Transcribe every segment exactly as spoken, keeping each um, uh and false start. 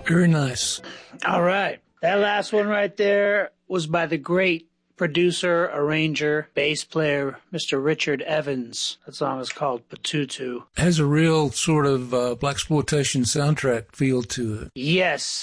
Very nice. All right. That last one right there was by the great producer, arranger, bass player, Mister Richard Evans. That song is called Patutu. Has a real sort of uh, blaxploitation soundtrack feel to it. Yes.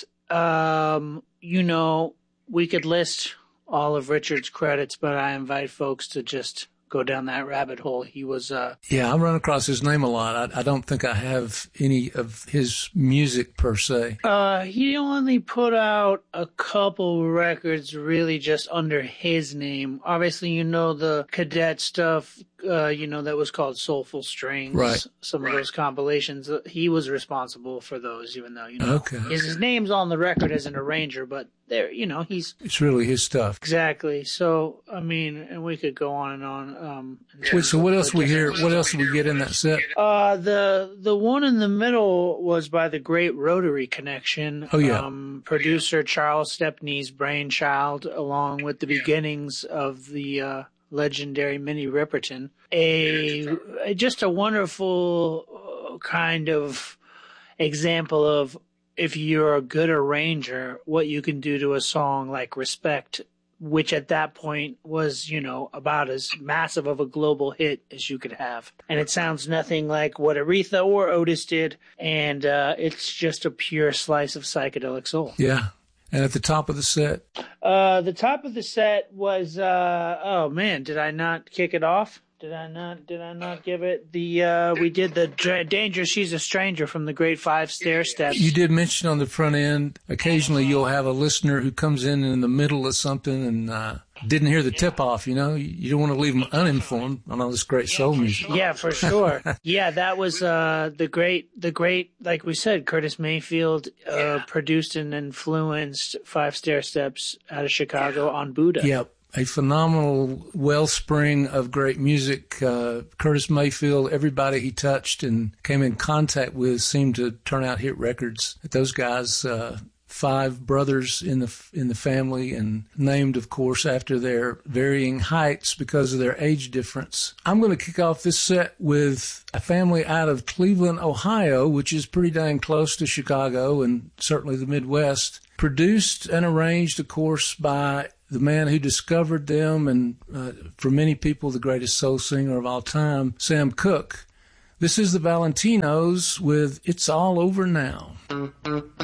Um, you know, we could list all of Richard's credits, but I invite folks to just go down that rabbit hole. He was... Uh, yeah, I run across his name a lot. I, I don't think I have any of his music per se. Uh, he only put out a couple records really just under his name. Obviously, you know, the Cadet stuff, uh, you know, that was called Soulful Strings. Right. Some of those compilations. He was responsible for those, even though, you know, okay. his, his name's on the record as an arranger, but there, you know, he's... It's really his stuff. Exactly. So, I mean, and we could go on and on. Um, Wait, so what else we hear? What else did we get in that set? Uh, the the one in the middle was by the great Rotary Connection. Oh, yeah. Um, producer Charles Stepney's brainchild, along with the beginnings of the uh, legendary Minnie Riperton. A, a just a wonderful kind of example of, if you're a good arranger, what you can do to a song like Respect, which at that point was, you know, about as massive of a global hit as you could have. And it sounds nothing like what Aretha or Otis did, and uh, it's just a pure slice of psychedelic soul. Yeah. And at the top of the set? Uh, the top of the set was, uh, oh man, did I not kick it off? Did I not? Did I not give it the? Uh, we did the dra- Danger. She's a Stranger from the Great Five Stair Steps. You did mention on the front end. Occasionally, you'll have a listener who comes in in the middle of something and uh, didn't hear the tip off. You know, you don't want to leave them uninformed on all this great soul music. Yeah, for sure. Yeah, that was uh, the great, the great, like we said, Curtis Mayfield uh, produced and influenced Five Stair Steps out of Chicago on Buddha. Yep. A phenomenal wellspring of great music. Uh, Curtis Mayfield, everybody he touched and came in contact with seemed to turn out hit records. Those guys, uh, five brothers in the in the family, and named, of course, after their varying heights because of their age difference. I'm going to kick off this set with a family out of Cleveland, Ohio, which is pretty dang close to Chicago and certainly the Midwest. Produced and arranged, of course, by the man who discovered them and, uh, for many people, the greatest soul singer of all time, Sam Cooke. This is the Valentinos with It's All Over Now.